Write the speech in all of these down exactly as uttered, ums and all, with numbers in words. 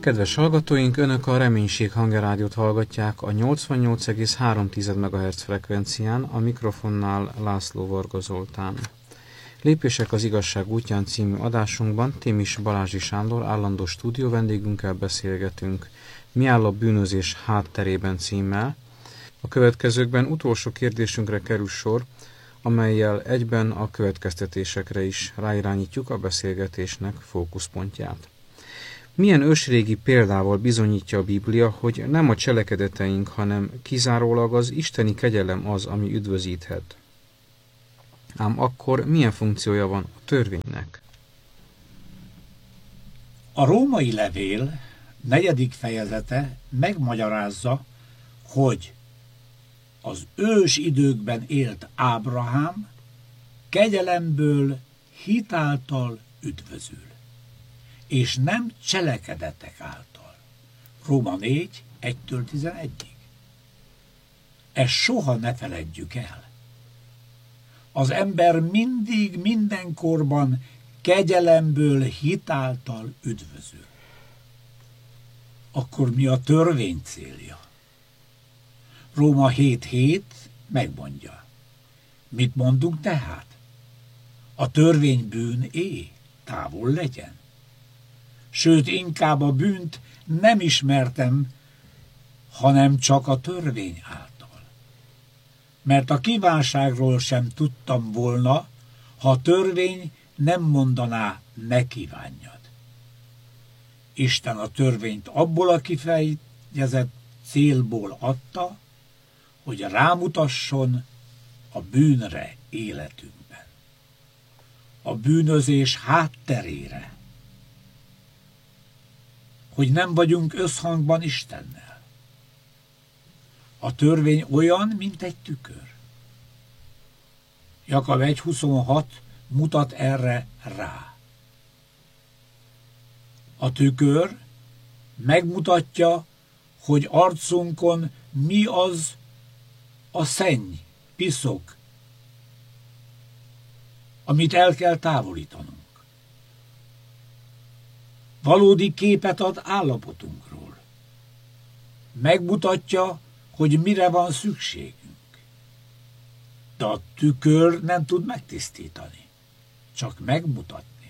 Kedves hallgatóink, Önök a Reménység Hangja-rádiót hallgatják a nyolcvannyolc egész három megahertz frekvencián, a mikrofonnál László Varga Zoltán. Lépések az igazság útján című adásunkban Témis Balázsi Sándor állandó stúdió vendégünkkel beszélgetünk. Mi áll a bűnözés hátterében címmel. A következőkben utolsó kérdésünkre kerül sor, amellyel egyben a következtetésekre is ráirányítjuk a beszélgetésnek fókuszpontját. Milyen ősrégi példával bizonyítja a Biblia, hogy nem a cselekedeteink, hanem kizárólag az isteni kegyelem az, ami üdvözíthet? Ám akkor milyen funkciója van a törvénynek? A római levél negyedik fejezete megmagyarázza, hogy az ős időkben élt Ábrahám kegyelemből hit által üdvözül, és nem cselekedetek által. Róma négy, egytől tizenegyig. Ezt soha ne feledjük el. Az ember mindig, mindenkorban kegyelemből hit által üdvözül. Akkor mi a törvény célja? Róma hét hét megmondja. Mit mondunk tehát? A törvény bűn-é, távol legyen. Sőt, inkább a bűnt nem ismertem, hanem csak a törvény által. Mert a kívánságról sem tudtam volna, ha a törvény nem mondaná, ne kívánjad. Isten a törvényt abból a kifejezett célból adta, hogy rámutasson a bűnre életünkben. A bűnözés hátterére, hogy nem vagyunk összhangban Istennel. A törvény olyan, mint egy tükör. Jakab egy huszonhat mutat erre rá. A tükör megmutatja, hogy arcunkon mi az a szenny, piszok, amit el kell távolítanunk. Valódi képet ad állapotunkról. Megmutatja, hogy mire van szükségünk. De a tükör nem tud megtisztítani, csak megmutatni.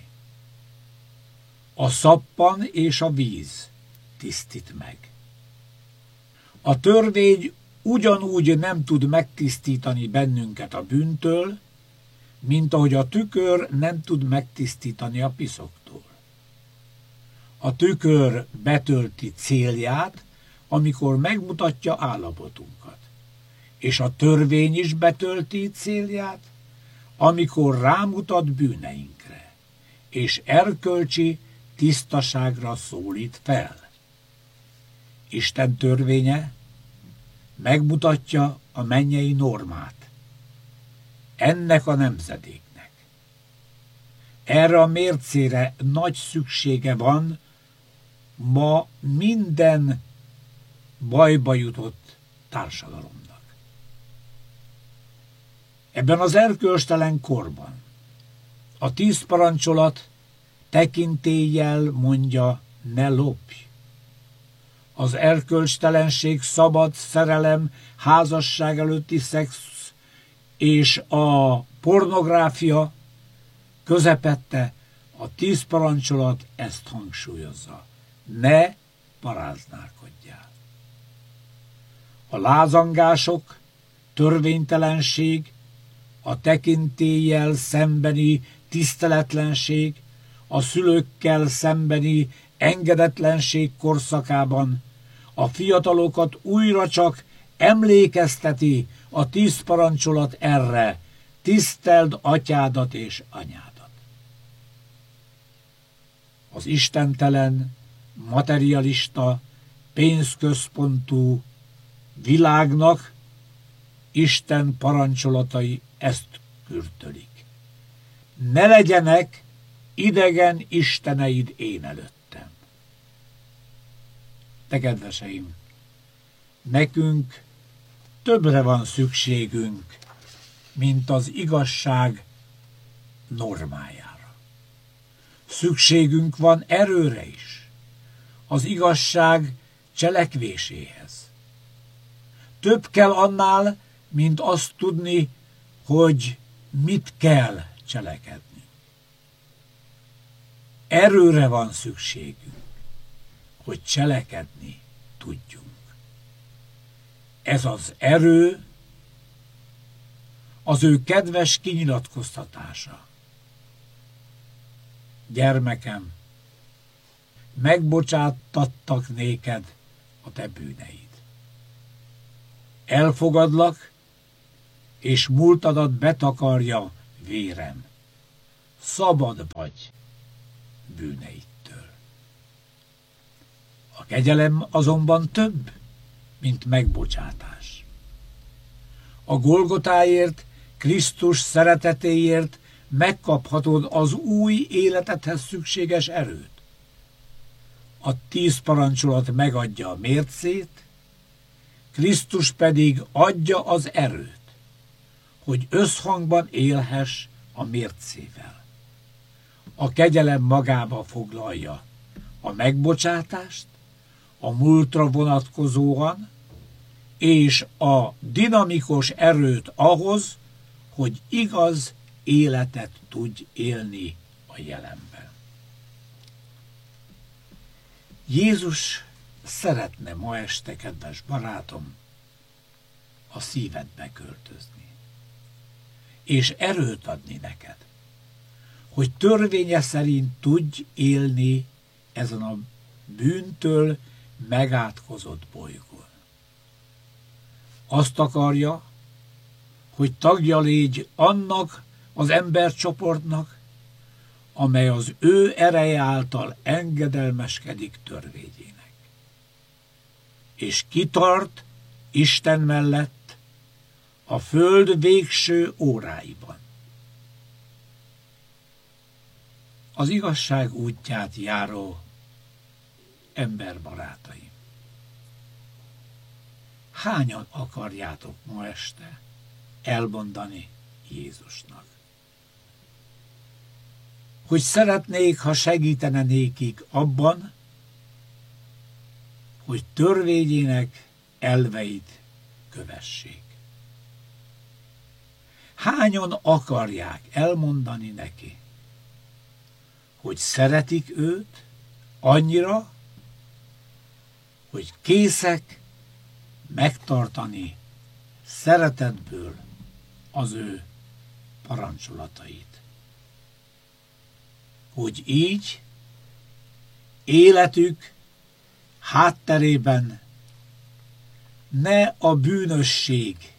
A szappan és a víz tisztít meg. A törvény ugyanúgy nem tud megtisztítani bennünket a bűntől, mint ahogy a tükör nem tud megtisztítani a piszoktól. A tükör betölti célját, amikor megmutatja állapotunkat, és a törvény is betölti célját, amikor rámutat bűneinkre, és erkölcsi tisztaságra szólít fel. Isten törvénye megmutatja a mennyei normát ennek a nemzedéknek. Erre a mércére nagy szüksége van ma minden bajba jutott társadalomnak. Ebben az erkölcstelen korban a tíz parancsolat tekintéllyel mondja, ne lopj. Az erkölcstelenség, szabad szerelem, házasság előtti szex és a pornográfia közepette a tíz parancsolat ezt hangsúlyozza. Ne paráználkodjál. A lázangások, törvénytelenség, a tekintéllyel szembeni tiszteletlenség, a szülőkkel szembeni engedetlenség korszakában a fiatalokat újra csak emlékezteti a tíz parancsolat erre: tiszteld atyádat és anyádat. Az istentelen, materialista, pénzközpontú világnak Isten parancsolatai ezt kürtölik. Ne legyenek idegen isteneid én előttem. De kedveseim, nekünk többre van szükségünk, mint az igazság normájára. Szükségünk van erőre is, az igazság cselekvéséhez. Több kell annál, mint azt tudni, hogy mit kell cselekedni. Erőre van szükségünk, hogy cselekedni tudjunk. Ez az erő az ő kedves kinyilatkoztatása. Gyermekem, megbocsátattak néked a te bűneid. Elfogadlak, és múltadat betakarja vérem. Szabad vagy bűneidtől. A kegyelem azonban több, mint megbocsátás. A Golgotáért, Krisztus szeretetéért megkaphatod az új életedhez szükséges erőt. A tíz parancsolat megadja a mércét, Krisztus pedig adja az erőt, hogy összhangban élhess a mércével. A kegyelem magába foglalja a megbocsátást, a múltra vonatkozóan, és a dinamikus erőt ahhoz, hogy igaz életet tudj élni a jelenben. Jézus szeretne ma este, kedves barátom, a szívedbe költözni, és erőt adni neked, hogy törvénye szerint tudj élni ezen a bűntől megátkozott bolygón. Azt akarja, hogy tagja légy annak az embercsoportnak, amely az ő ereje által engedelmeskedik törvényének, és kitart Isten mellett a föld végső óráiban. Az igazság útját járó emberbarátaim, hányan akarjátok ma este elmondani Jézusnak, hogy szeretnék, ha segítene nékik abban, hogy törvényének elveit kövessék? Hányan akarják elmondani neki, hogy szeretik őt annyira, hogy készek megtartani szeretetből az ő parancsolatait? Hogy így életük hátterében ne a bűnösség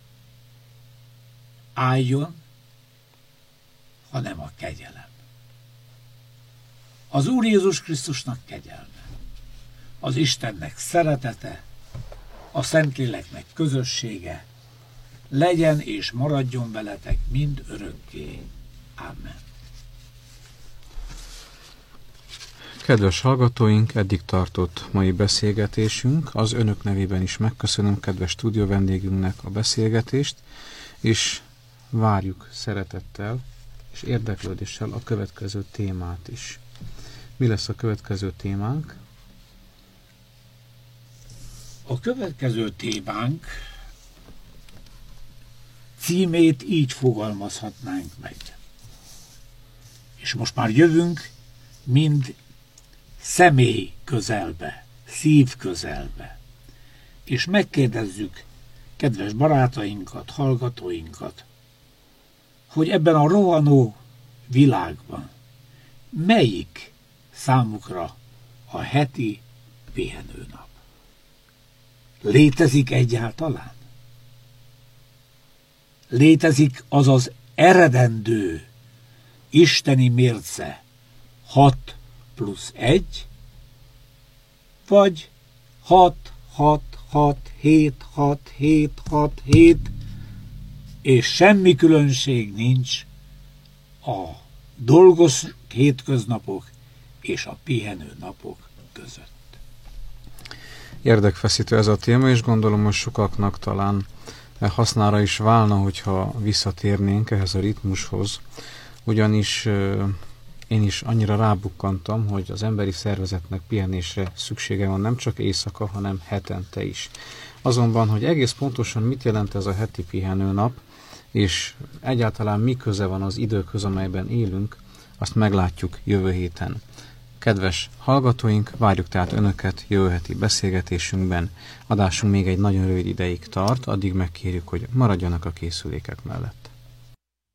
álljon, hanem a kegyelem. Az Úr Jézus Krisztusnak kegyelme, az Istennek szeretete, a Szentléleknek közössége legyen és maradjon veletek mind örökké. Amen. Kedves hallgatóink, eddig tartott mai beszélgetésünk. Az önök nevében is megköszönöm kedves stúdió vendégünknek a beszélgetést, és várjuk szeretettel és érdeklődéssel a következő témát is. Mi lesz a következő témánk? A következő témánk címét így fogalmazhatnánk meg. És most már jövünk mind személy közelbe, szív közelbe. És megkérdezzük kedves barátainkat, hallgatóinkat, hogy ebben a rohanó világban melyik számukra a heti pihenőnap? Létezik egyáltalán? Létezik az az eredendő isteni mérce hat plusz egy, vagy hat, hat, hat, hét, hat, hét, hat, hét, és semmi különbség nincs a dolgos hétköznapok és a pihenő napok között. Érdekfeszítő ez a téma, és gondolom, hogy sokaknak talán hasznára is válna, hogyha visszatérnénk ehhez a ritmushoz. Ugyanis én is annyira rábukkantam, hogy az emberi szervezetnek pihenésre szüksége van nem csak éjszaka, hanem hetente is. Azonban, hogy egész pontosan mit jelent ez a heti pihenőnap, és egyáltalán mi köze van az időkhöz, amelyben élünk, azt meglátjuk jövő héten. Kedves hallgatóink, várjuk tehát Önöket jövő heti beszélgetésünkben. Adásunk még egy nagyon rövid ideig tart, addig megkérjük, hogy maradjanak a készülékek mellett.